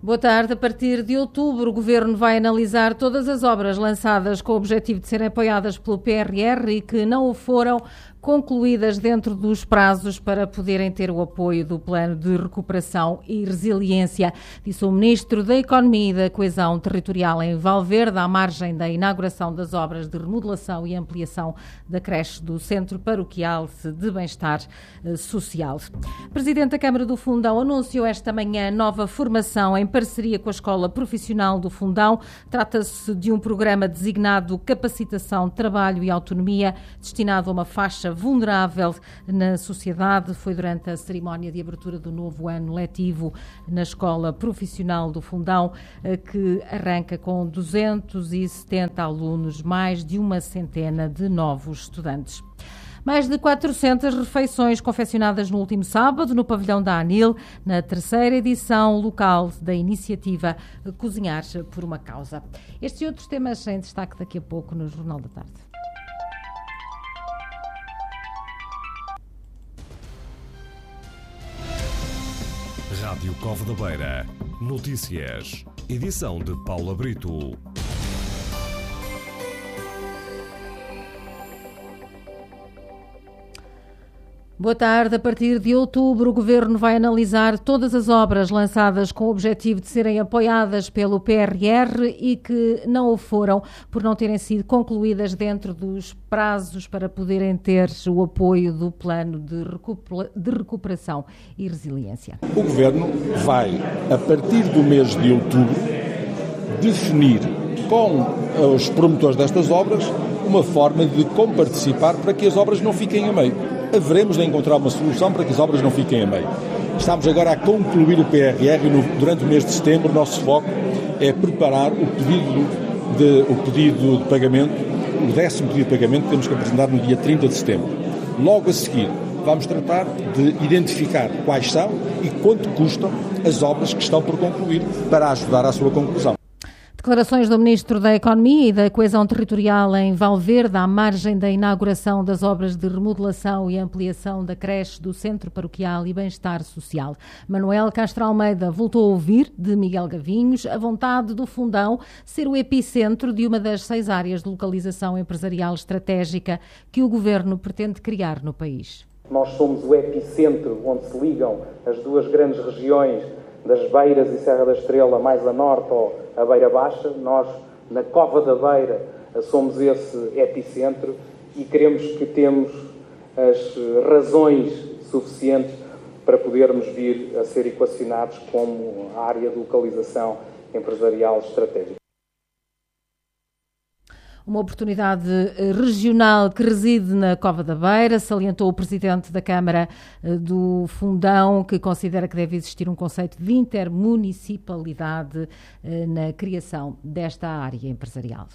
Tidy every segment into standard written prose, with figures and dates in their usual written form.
Boa tarde. A partir de outubro, o Governo vai analisar todas as obras lançadas com o objetivo de serem apoiadas pelo PRR e que não o foram, concluídas dentro dos prazos para poderem ter o apoio do Plano de Recuperação e Resiliência, disse o Ministro da Economia e da Coesão Territorial em Valverde, à margem da inauguração das obras de remodelação e ampliação da creche do Centro Paroquial de Bem-Estar Social. O Presidente da Câmara do Fundão anunciou esta manhã nova formação em parceria com a Escola Profissional do Fundão. Trata-se de um programa designado Capacitação, Trabalho e Autonomia, destinado a uma faixa vulnerável na sociedade. Foi durante a cerimónia de abertura do novo ano letivo na Escola Profissional do Fundão, que arranca com 270 alunos, mais de uma centena de novos estudantes. Mais de 400 refeições confeccionadas no último sábado no pavilhão da ANIL, na terceira edição local da iniciativa Cozinhar por uma Causa. Estes e outros temas em destaque daqui a pouco no Jornal da Tarde. Rádio Cova da Beira. Notícias. Edição de Paula Brito. Boa tarde. A partir de outubro, o Governo vai analisar todas as obras lançadas com o objetivo de serem apoiadas pelo PRR e que não o foram por não terem sido concluídas dentro dos prazos para poderem ter o apoio do Plano de Recuperação e Resiliência. O Governo vai, a partir do mês de outubro, definir com os promotores destas obras uma forma de comparticipar para que as obras não fiquem a meio. Haveremos de encontrar uma solução para que as obras não fiquem a meio. Estamos agora a concluir o PRR e durante o mês de setembro o nosso foco é preparar o pedido de pagamento, o 10º pedido de pagamento que temos que apresentar no dia 30 de setembro. Logo a seguir vamos tratar de identificar quais são e quanto custam as obras que estão por concluir para ajudar à sua conclusão. Declarações do Ministro da Economia e da Coesão Territorial em Valverde, à margem da inauguração das obras de remodelação e ampliação da creche do Centro Paroquial e Bem-Estar Social. Manuel Castro Almeida voltou a ouvir, de Miguel Gavinhos, a vontade do Fundão ser o epicentro de uma das 6 áreas de localização empresarial estratégica que o Governo pretende criar no país. Nós somos o epicentro onde se ligam as duas grandes regiões das Beiras e Serra da Estrela, mais a norte ou a Beira Baixa. Nós, na Cova da Beira, somos esse epicentro e queremos que temos as razões suficientes para podermos vir a ser equacionados como a área de localização empresarial estratégica. Uma oportunidade regional que reside na Cova da Beira, salientou o Presidente da Câmara do Fundão, que considera que deve existir um conceito de intermunicipalidade na criação desta área empresarial.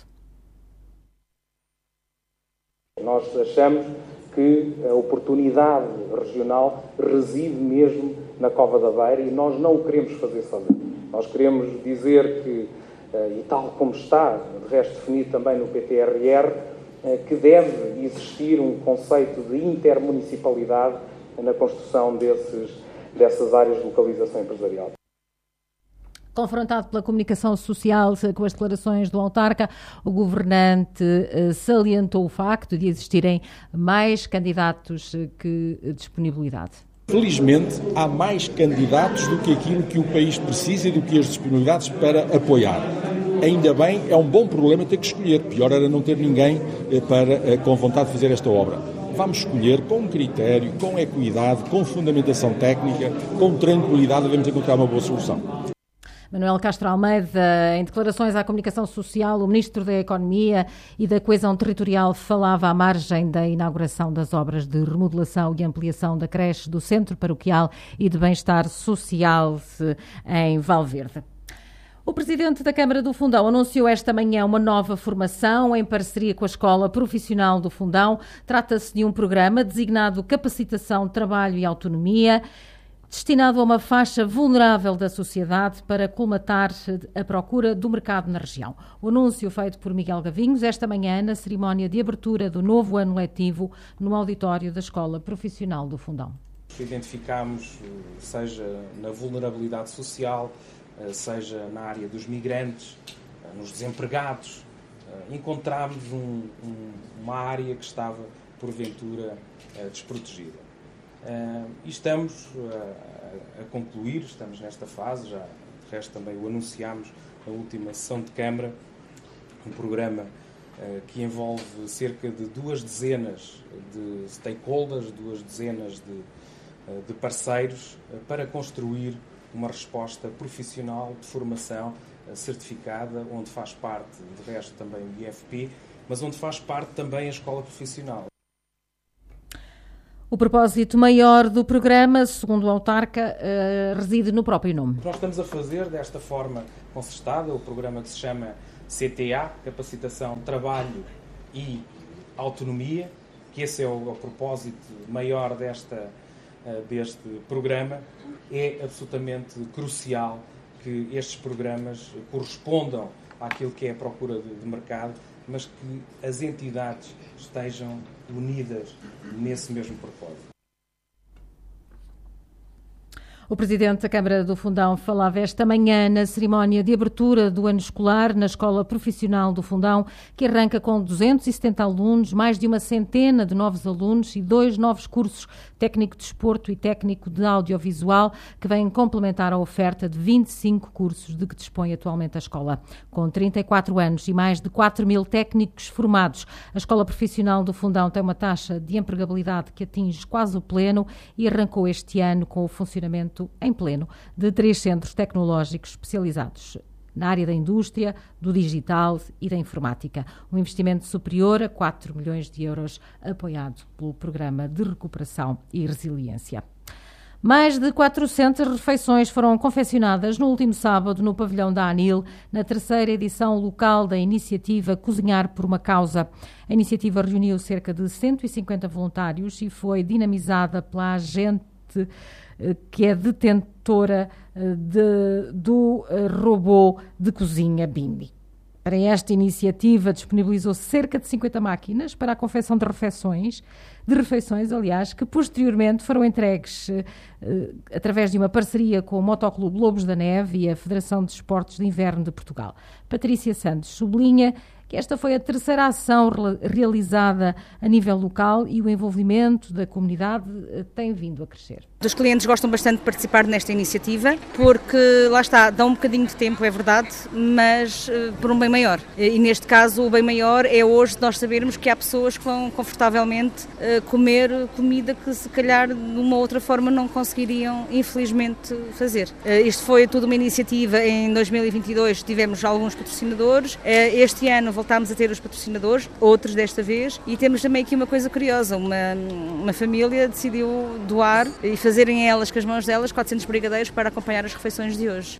Nós achamos que a oportunidade regional reside mesmo na Cova da Beira e nós não o queremos fazer sozinhos. Nós queremos dizer que, e tal como está, de resto definido também no PTRR, que deve existir um conceito de intermunicipalidade na construção dessas áreas de localização empresarial. Confrontado pela comunicação social com as declarações do autarca, o governante salientou o facto de existirem mais candidatos que disponibilidade. Felizmente, há mais candidatos do que aquilo que o país precisa e do que as disponibilidades para apoiar. Ainda bem, é um bom problema ter que escolher. Pior era não ter ninguém com vontade de fazer esta obra. Vamos escolher com critério, com equidade, com fundamentação técnica, com tranquilidade, devemos encontrar uma boa solução. Manuel Castro Almeida, em declarações à comunicação social, o Ministro da Economia e da Coesão Territorial falava à margem da inauguração das obras de remodelação e ampliação da creche do Centro Paroquial e de Bem-Estar Social em Valverde. O Presidente da Câmara do Fundão anunciou esta manhã uma nova formação em parceria com a Escola Profissional do Fundão. Trata-se de um programa designado Capacitação, Trabalho e Autonomia, destinado a uma faixa vulnerável da sociedade para colmatar a procura do mercado na região. O anúncio feito por Miguel Gavinhos esta manhã na cerimónia de abertura do novo ano letivo no auditório da Escola Profissional do Fundão. Identificámos, seja na vulnerabilidade social, seja na área dos migrantes, nos desempregados. Encontramos uma área que estava, porventura, desprotegida. E estamos a concluir, estamos nesta fase, já de resto também o anunciámos na última sessão de Câmara, um programa que envolve cerca de 2 dezenas de stakeholders, 2 dezenas de parceiros, para construir uma resposta profissional de formação certificada, onde faz parte, de resto, também o IFP, mas onde faz parte também a escola profissional. O propósito maior do programa, segundo o autarca, reside no próprio nome. O que nós estamos a fazer desta forma concertada, o programa que se chama CTA, Capacitação, Trabalho e Autonomia, que esse é o propósito maior deste programa, é absolutamente crucial que estes programas correspondam àquilo que é a procura de mercado, mas que as entidades estejam unidas nesse mesmo propósito. O Presidente da Câmara do Fundão falava esta manhã na cerimónia de abertura do ano escolar na Escola Profissional do Fundão, que arranca com 270 alunos, mais de uma centena de novos alunos e 2 novos cursos, técnico de desporto e técnico de audiovisual, que vêm complementar a oferta de 25 cursos de que dispõe atualmente a escola. Com 34 anos e mais de 4.000 técnicos formados, a Escola Profissional do Fundão tem uma taxa de empregabilidade que atinge quase o pleno e arrancou este ano com o funcionamento em pleno de 3 centros tecnológicos especializados na área da indústria, do digital e da informática. Um investimento superior a 4 milhões de euros, apoiado pelo Programa de Recuperação e Resiliência. Mais de 400 refeições foram confeccionadas no último sábado no pavilhão da ANIL, na 3ª edição local da iniciativa Cozinhar por uma Causa. A iniciativa reuniu cerca de 150 voluntários e foi dinamizada pela agente que é detentora do robô de cozinha Bimbi. Para esta iniciativa disponibilizou cerca de 50 máquinas para a confecção de refeições, que posteriormente foram entregues através de uma parceria com o Motoclube Lobos da Neve e a Federação de Esportes de Inverno de Portugal. Patrícia Santos sublinha que esta foi a 3ª ação realizada a nível local e o envolvimento da comunidade tem vindo a crescer. Os clientes gostam bastante de participar nesta iniciativa porque, lá está, dá um bocadinho de tempo, é verdade, mas por um bem maior. E neste caso o bem maior é hoje nós sabermos que há pessoas que vão confortavelmente comer comida que se calhar de uma outra forma não conseguiriam, infelizmente, fazer. Isto foi tudo uma iniciativa. Em 2022 tivemos alguns patrocinadores, este ano voltámos a ter os patrocinadores, outros desta vez, e temos também aqui uma coisa curiosa, uma família decidiu doar e fazerem elas, com as mãos delas, 400 brigadeiros para acompanhar as refeições de hoje.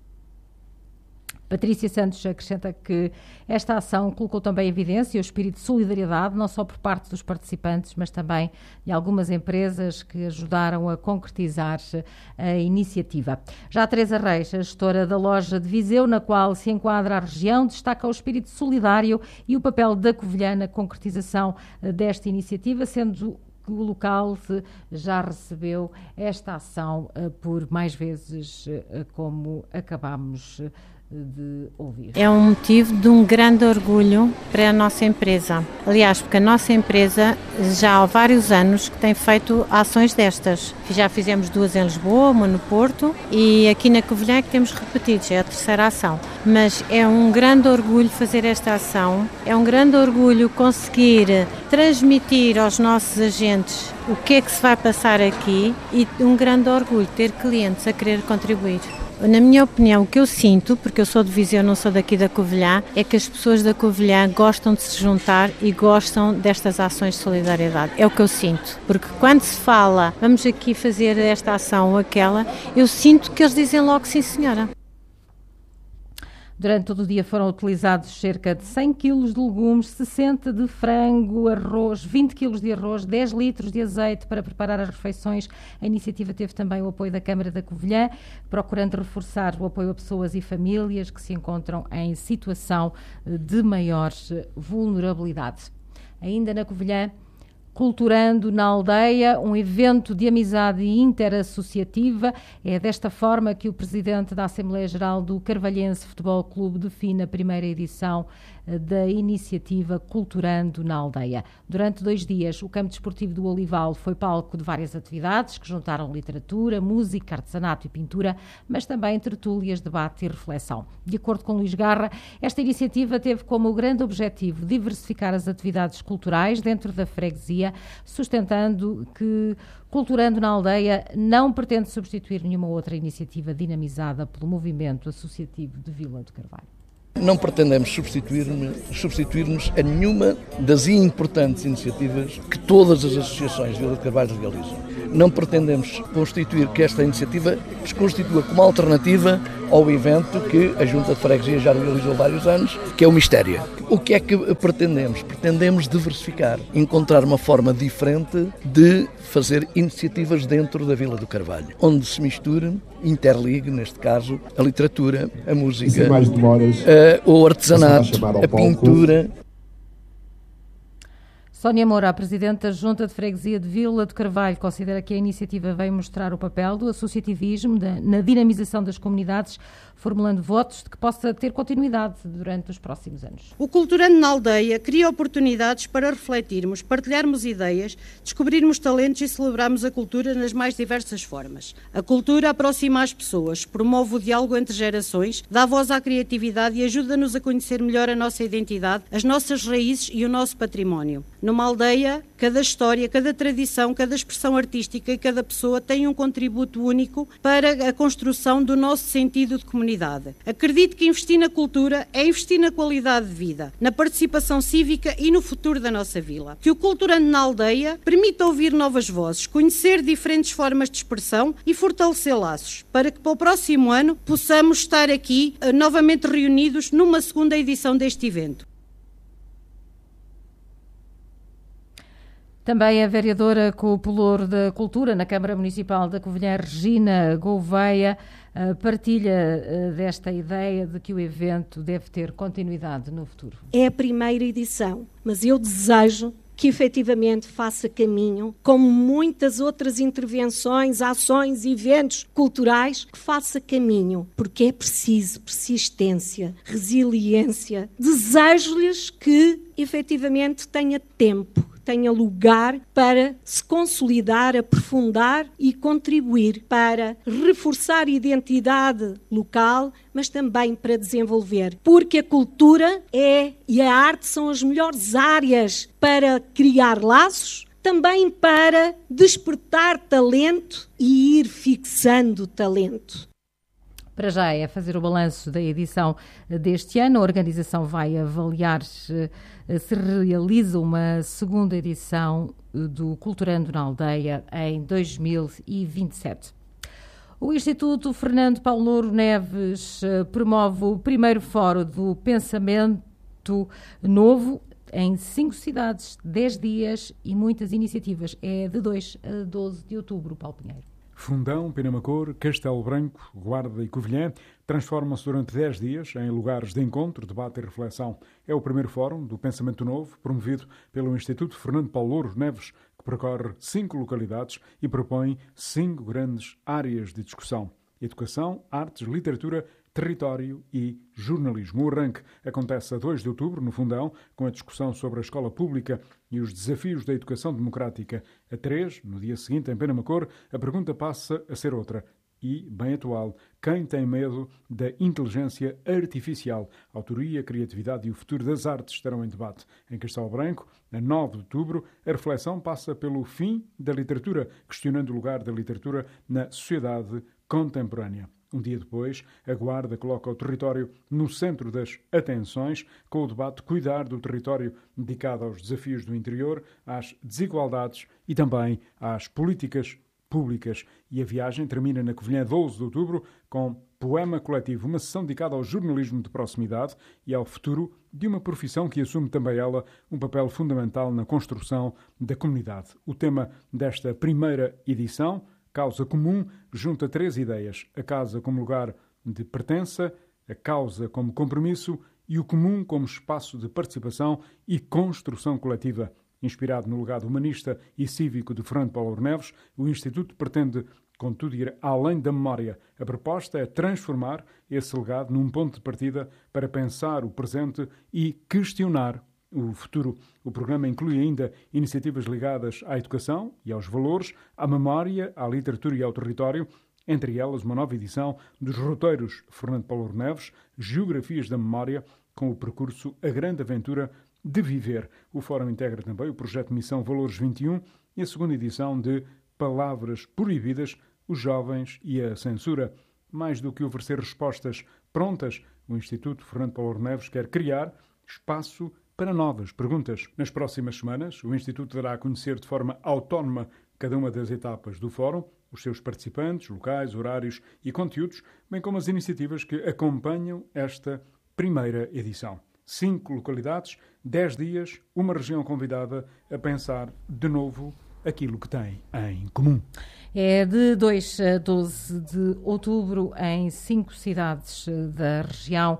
Patrícia Santos acrescenta que esta ação colocou também em evidência o espírito de solidariedade, não só por parte dos participantes, mas também de algumas empresas que ajudaram a concretizar a iniciativa. Já a Teresa Reis, a gestora da loja de Viseu, na qual se enquadra a região, destaca o espírito solidário e o papel da Covilhã na concretização desta iniciativa, sendo que o local já recebeu esta ação por mais vezes, como acabámos de ouvir. É um motivo de um grande orgulho para a nossa empresa. Aliás, porque a nossa empresa já há vários anos que tem feito ações destas. Já fizemos 2 em Lisboa, uma no Porto e aqui na Covilhã que temos repetido, é a 3ª ação. Mas é um grande orgulho fazer esta ação, é um grande orgulho conseguir transmitir aos nossos agentes o que é que se vai passar aqui e um grande orgulho ter clientes a querer contribuir. Na minha opinião, o que eu sinto, porque eu sou de Viseu, não sou daqui da Covilhã, é que as pessoas da Covilhã gostam de se juntar e gostam destas ações de solidariedade. É o que eu sinto. Porque quando se fala, vamos aqui fazer esta ação ou aquela, eu sinto que eles dizem logo sim, senhora. Durante todo o dia foram utilizados cerca de 100 kg de legumes, 60 de frango, arroz, 20 kg de arroz, 10 litros de azeite para preparar as refeições. A iniciativa teve também o apoio da Câmara da Covilhã, procurando reforçar o apoio a pessoas e famílias que se encontram em situação de maior vulnerabilidade. Ainda na Covilhã, Culturando na Aldeia, um evento de amizade interassociativa. É desta forma que o presidente da Assembleia Geral do Carvalhense Futebol Clube define a primeira edição da iniciativa Culturando na Aldeia. Durante 2 dias, o campo desportivo do Olival foi palco de várias atividades que juntaram literatura, música, artesanato e pintura, mas também tertúlias, debate e reflexão. De acordo com Luís Garra, esta iniciativa teve como grande objetivo diversificar as atividades culturais dentro da freguesia, sustentando que Culturando na Aldeia não pretende substituir nenhuma outra iniciativa dinamizada pelo movimento associativo de Vila do Carvalho. Não pretendemos substituir-nos a nenhuma das importantes iniciativas que todas as associações de Vila de Carvalho realizam. Não pretendemos constituir que esta iniciativa se constitua como alternativa ao evento que a Junta de Freguesia já realizou há vários anos, que é o Mistério. O que é que pretendemos? Pretendemos diversificar, encontrar uma forma diferente de fazer iniciativas dentro da Vila do Carvalho, onde se misture, interligue, neste caso, a literatura, a música, o artesanato, a pintura. Sónia Moura, a Presidente da Junta de Freguesia de Vila do Carvalho, considera que a iniciativa veio mostrar o papel do associativismo na dinamização das comunidades, formulando votos de que possa ter continuidade durante os próximos anos. O Culturando na Aldeia cria oportunidades para refletirmos, partilharmos ideias, descobrirmos talentos e celebrarmos a cultura nas mais diversas formas. A cultura aproxima as pessoas, promove o diálogo entre gerações, dá voz à criatividade e ajuda-nos a conhecer melhor a nossa identidade, as nossas raízes e o nosso património. Numa aldeia, cada história, cada tradição, cada expressão artística e cada pessoa tem um contributo único para a construção do nosso sentido de comunidade. Acredito que investir na cultura é investir na qualidade de vida, na participação cívica e no futuro da nossa vila. Que o Culturando na Aldeia permita ouvir novas vozes, conhecer diferentes formas de expressão e fortalecer laços, para que para o próximo ano possamos estar aqui novamente reunidos numa segunda edição deste evento. Também a vereadora com o Pelouro da Cultura na Câmara Municipal da Covilhã, Regina Gouveia, partilha desta ideia de que o evento deve ter continuidade no futuro. É a primeira edição, mas eu desejo que efetivamente faça caminho, como muitas outras intervenções, ações, eventos culturais, que faça caminho, porque é preciso persistência, resiliência. Desejo-lhes que efetivamente tenha tempo, tenha lugar para se consolidar, aprofundar e contribuir para reforçar a identidade local, mas também para desenvolver. Porque a cultura e a arte são as melhores áreas para criar laços, também para despertar talento e ir fixando talento. Para já é fazer o balanço da edição deste ano. A organização vai avaliar se realiza uma segunda edição do Culturando na Aldeia em 2027. O Instituto Fernando Paulo Louro Neves promove o primeiro fórum do Pensamento Novo em 5 cidades, 10 dias e muitas iniciativas. É de 2 a 12 de outubro, Paulo Pinheiro. Fundão, Penamacor, Castelo Branco, Guarda e Covilhã transformam-se durante 10 dias em lugares de encontro, debate e reflexão. É o primeiro fórum do Pensamento Novo, promovido pelo Instituto Fernando Paulo Louro Neves, que percorre 5 localidades e propõe 5 grandes áreas de discussão: educação, artes, literatura, território e jornalismo. O arranque acontece a 2 de outubro, no Fundão, com a discussão sobre a escola pública e os desafios da educação democrática. A 3, no dia seguinte, em Penamacor, a pergunta passa a ser outra e, bem atual: quem tem medo da inteligência artificial? Autoria, criatividade e o futuro das artes estarão em debate. Em Castelo Branco, a 9 de outubro, a reflexão passa pelo fim da literatura, questionando o lugar da literatura na sociedade contemporânea. Um dia depois, a Guarda coloca o território no centro das atenções, com o debate Cuidar do Território, dedicado aos desafios do interior, às desigualdades e também às políticas públicas. E a viagem termina na Covilhã 12 de outubro com Poema Coletivo, uma sessão dedicada ao jornalismo de proximidade e ao futuro de uma profissão que assume também ela um papel fundamental na construção da comunidade. O tema desta primeira edição, Causa Comum, junta 3 ideias: a casa como lugar de pertença, a causa como compromisso e o comum como espaço de participação e construção coletiva. Inspirado no legado humanista e cívico de Fernando Paulo Neves, o Instituto pretende, contudo, ir além da memória. A proposta é transformar esse legado num ponto de partida para pensar o presente e questionar o futuro. O programa inclui ainda iniciativas ligadas à educação e aos valores, à memória, à literatura e ao território, entre elas uma nova edição dos roteiros Fernando Paulo Neves, Geografias da Memória, com o percurso A Grande Aventura de Viver. O Fórum integra também o projeto Missão Valores 21 e a segunda edição de Palavras Proibidas, os Jovens e a Censura. Mais do que oferecer respostas prontas, o Instituto Fernando Paulo Neves quer criar espaço para novas perguntas. Nas próximas semanas, o Instituto dará a conhecer de forma autónoma cada uma das etapas do Fórum, os seus participantes, locais, horários e conteúdos, bem como as iniciativas que acompanham esta primeira edição. 5 localidades, 10 dias, uma região convidada a pensar de novo aquilo que tem em comum. É de 2 a 12 de outubro em 5 cidades da região,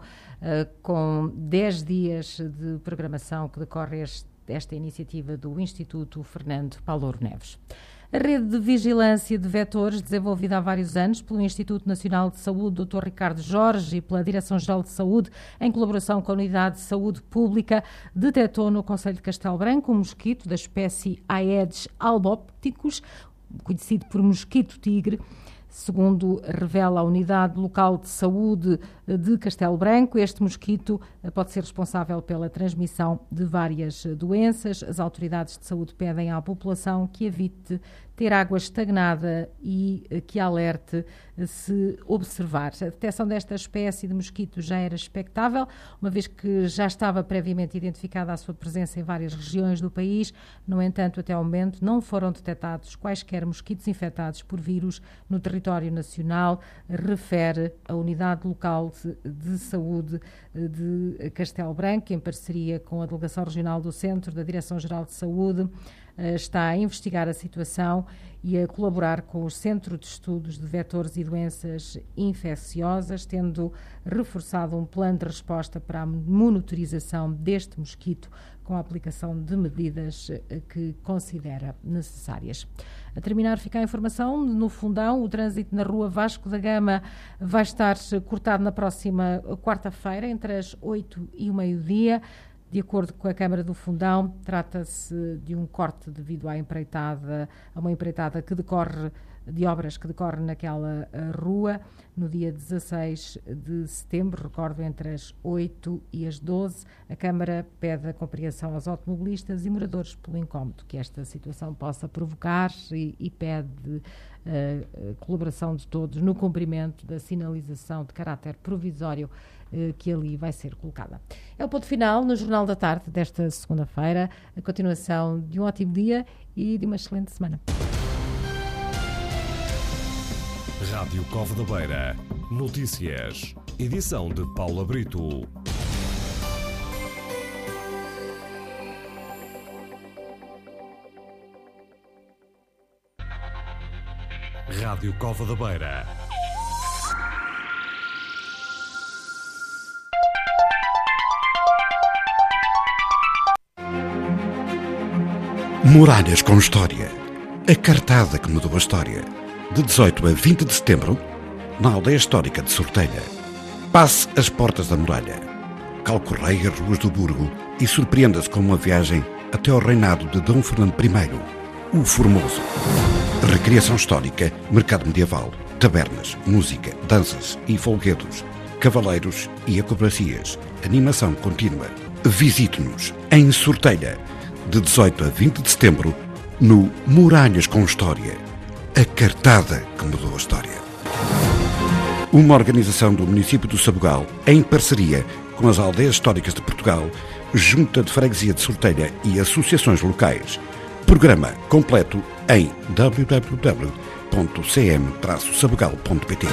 com 10 dias de programação que decorre esta iniciativa do Instituto Fernando Paulo Neves. A rede de vigilância de vetores, desenvolvida há vários anos pelo Instituto Nacional de Saúde, Dr. Ricardo Jorge, e pela Direção-Geral de Saúde, em colaboração com a Unidade de Saúde Pública, detectou no concelho de Castelo Branco um mosquito da espécie Aedes albopicus, conhecido por mosquito-tigre. Segundo revela a Unidade Local de Saúde de Castelo Branco, este mosquito pode ser responsável pela transmissão de várias doenças. As autoridades de saúde pedem à população que evite ter água estagnada e que alerte se observar. A detecção desta espécie de mosquito já era expectável, uma vez que já estava previamente identificada a sua presença em várias regiões do país. No entanto, até ao momento, não foram detectados quaisquer mosquitos infectados por vírus no território nacional, refere a Unidade Local de Saúde de Castelo Branco, em parceria com a Delegação Regional do Centro da Direção-Geral de Saúde. Está a investigar a situação e a colaborar com o Centro de Estudos de Vetores e Doenças Infecciosas, tendo reforçado um plano de resposta para a monitorização deste mosquito com a aplicação de medidas que considera necessárias. A terminar, fica a informação, no Fundão, o trânsito na rua Vasco da Gama vai estar cortado na próxima quarta-feira, entre as 8 e o meio-dia. De acordo com a Câmara do Fundão, trata-se de um corte devido a uma empreitada que decorre de obras que decorrem naquela rua no dia 16 de setembro, recordo, entre as 8 e as 12. A Câmara pede a compreensão aos automobilistas e moradores pelo incómodo que esta situação possa provocar e pede a colaboração de todos no cumprimento da sinalização de caráter provisório que ali vai ser colocada. É o ponto final no Jornal da Tarde desta segunda-feira. A continuação de um ótimo dia e de uma excelente semana. Rádio Cova da Beira. Notícias. Edição de Paula Brito. Rádio Cova da Beira. Muralhas com História. A cartada que mudou a história. De 18 a 20 de setembro, na aldeia histórica de Sortelha. Passe as portas da muralha. Calcorreie as ruas do Burgo e surpreenda-se com uma viagem até ao reinado de Dom Fernando I, o Formoso. Recriação histórica, mercado medieval, tabernas, música, danças e folguedos, cavaleiros e acrobacias, animação contínua. Visite-nos em Sortelha, de 18 a 20 de setembro, no Muralhas com História. A cartada que mudou a história. Uma organização do município do Sabugal, em parceria com as aldeias históricas de Portugal, Junta de Freguesia de Sortelha e associações locais. Programa completo em www.cm-sabugal.pt.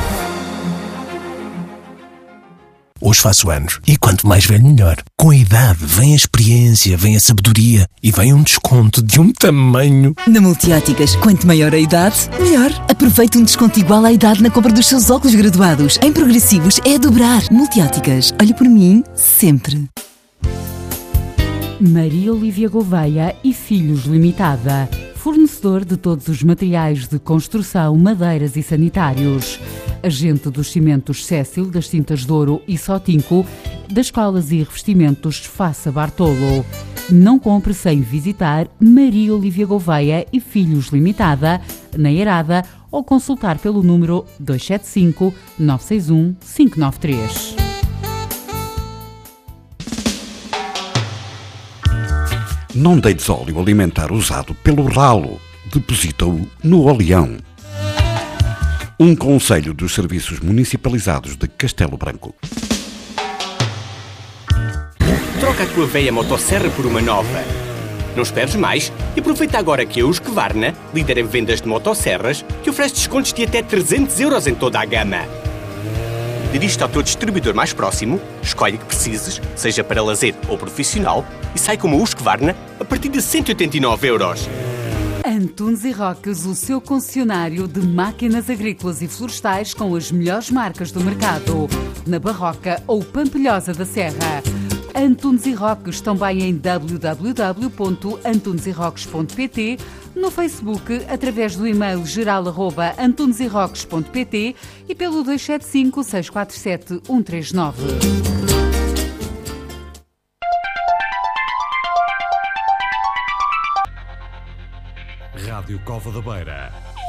Hoje faço anos e quanto mais velho melhor. Com a idade vem a experiência, vem a sabedoria e vem um desconto de um tamanho. Na Multióticas, quanto maior a idade, melhor. Aproveite um desconto igual à idade na compra dos seus óculos graduados. Em progressivos é a dobrar. Multióticas, olhe por mim sempre. Maria Olívia Gouveia e Filhos Limitada, fornecedor de todos os materiais de construção, madeiras e sanitários. Agente dos cimentos Cécil, das tintas Douro e Sotinco, das colas e revestimentos Faça Bartolo. Não compre sem visitar Maria Olívia Gouveia e Filhos Limitada, na Eirada, ou consultar pelo número 275 961 593. Não deites óleo alimentar usado pelo ralo. Deposita-o no oleão. Um conselho dos serviços municipalizados de Castelo Branco. Troca a tua velha motosserra por uma nova. Não esperes mais e aproveita agora que a Husqvarna, líder em vendas de motosserras, te oferece descontos de até 300 € em toda a gama. Dirige-te ao teu distribuidor mais próximo, escolhe o que precises, seja para lazer ou profissional, e sai com uma Husqvarna a partir de 189 €. Antunes e Roques, o seu concessionário de máquinas agrícolas e florestais com as melhores marcas do mercado. Na Barroca ou Pampilhosa da Serra. Antunes e Roques também em www.antunesirroques.pt, no Facebook através do e-mail geral@antunesirroques.pt e pelo 275 647 139. Rádio Cova da Beira.